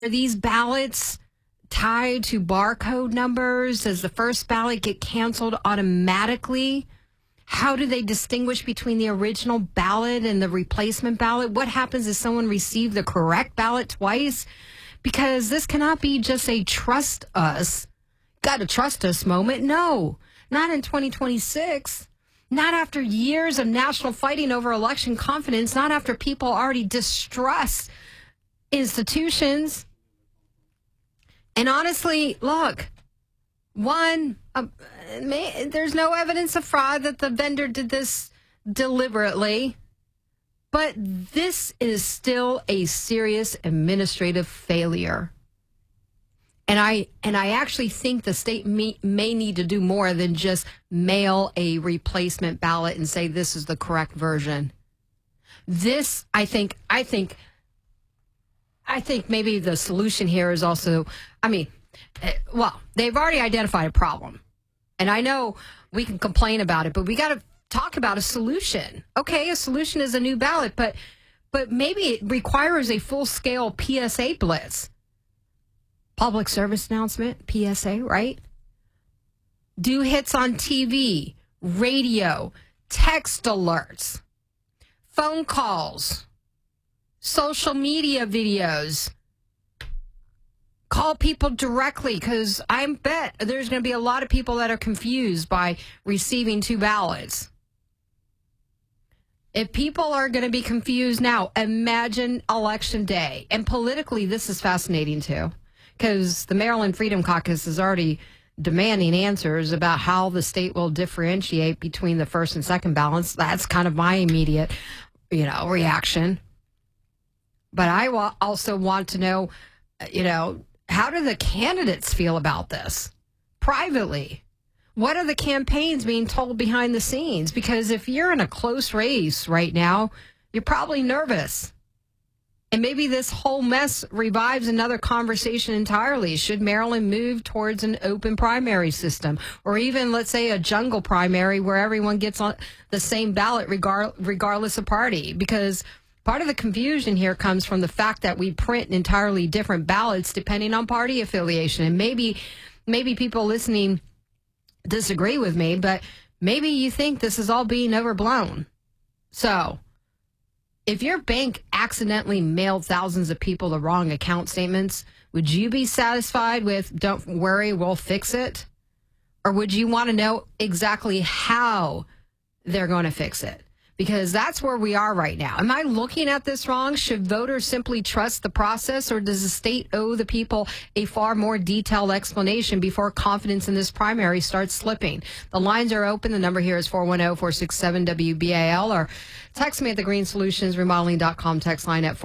Are these ballots tied to barcode numbers? Does the first ballot get canceled automatically? How do they distinguish between the original ballot and the replacement ballot? What happens if someone received the correct ballot twice? Because this cannot be just a trust us, got to trust us moment. No, not in 2026. Not after years of national fighting over election confidence. Not after people already distrust institutions. And honestly, look, there's no evidence of fraud that the vendor did this deliberately. But this is still a serious administrative failure. And I actually think the state may need to do more than just mail a replacement ballot and say this is the correct version. This, I think maybe the solution here is also, they've already identified a problem. And I know we can complain about it, but we got to talk about a solution. Okay, a solution is a new ballot, but maybe it requires a full-scale PSA blitz. Public service announcement, PSA, right? Do hits on TV, radio, text alerts, phone calls, social media videos. Call people directly, because I bet there's going to be a lot of people that are confused by receiving two ballots. If people are going to be confused now, imagine Election Day. And politically, this is fascinating, too, because the Maryland Freedom Caucus is already demanding answers about how the state will differentiate between the first and second ballots. That's kind of my immediate, reaction. But I also want to know, how do the candidates feel about this privately? What are the campaigns being told behind the scenes? Because if you're in a close race right now, you're probably nervous. And maybe this whole mess revives another conversation entirely. Should Maryland move towards an open primary system? Or even, let's say, a jungle primary where everyone gets on the same ballot regardless of party? Because part of the confusion here comes from the fact that we print entirely different ballots depending on party affiliation. And maybe people listening disagree with me, but maybe you think this is all being overblown. So if your bank accidentally mailed thousands of people the wrong account statements, would you be satisfied with, don't worry, we'll fix it? Or would you want to know exactly how they're going to fix it? Because that's where we are right now. Am I looking at this wrong? Should voters simply trust the process, or does the state owe the people a far more detailed explanation before confidence in this primary starts slipping? The lines are open. The number here is 410-467-WBAL, or text me at the greensolutionsremodeling.com text line at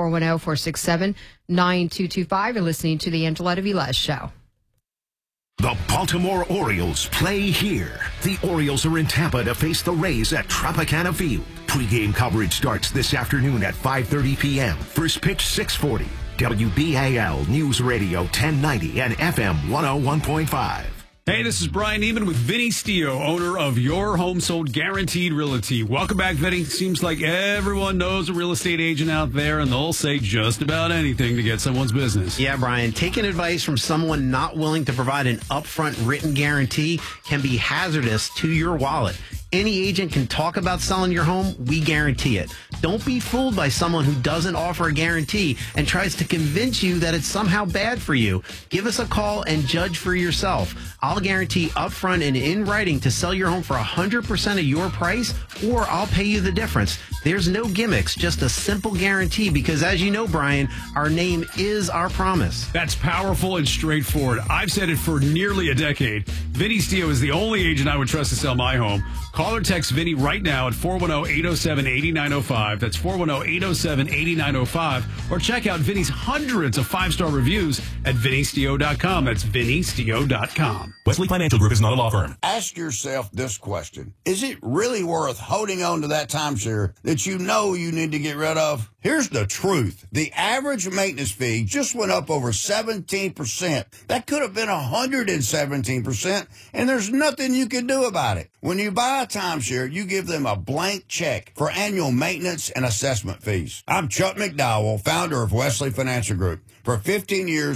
410-467-9225. You're listening to the Angeletta Velez Show. The Baltimore Orioles play here. The Orioles are in Tampa to face the Rays at Tropicana Field. Pre-game coverage starts this afternoon at 5:30 p.m. First pitch 6:40. WBAL News Radio 1090 and FM 101.5. Hey, this is Brian Neiman with Vinny Stio, owner of Your Home Sold Guaranteed Realty. Welcome back, Vinny. Seems like everyone knows a real estate agent out there, and they'll say just about anything to get someone's business. Yeah, Brian, taking advice from someone not willing to provide an upfront written guarantee can be hazardous to your wallet. Any agent can talk about selling your home. We guarantee it. Don't be fooled by someone who doesn't offer a guarantee and tries to convince you that it's somehow bad for you. Give us a call and judge for yourself. I'll guarantee upfront and in writing to sell your home for 100% of your price, or I'll pay you the difference. There's no gimmicks, just a simple guarantee, because as you know, Brian, our name is our promise. That's powerful and straightforward. I've said it for nearly a decade. Vinny Stio is the only agent I would trust to sell my home. Call or text Vinny right now at 410-807-8905. That's 410-807-8905. Or check out Vinny's hundreds of 5-star reviews at vinnystio.com. That's vinnystio.com. Wesley Financial Group is not a law firm. Ask yourself this question. Is it really worth holding on to that timeshare that you know you need to get rid of? Here's the truth. The average maintenance fee just went up over 17%. That could have been 117%, and there's nothing you can do about it. When you buy a timeshare, you give them a blank check for annual maintenance and assessment fees. I'm Chuck McDowell, founder of Wesley Financial Group. For 15 years,